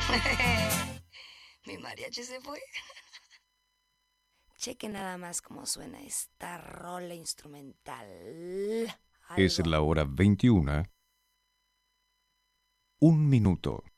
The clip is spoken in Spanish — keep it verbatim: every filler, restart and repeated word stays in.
Mi mariachi se fue. Cheque nada más cómo suena esta rola instrumental. Es Algo. la hora veintiuna, un minuto.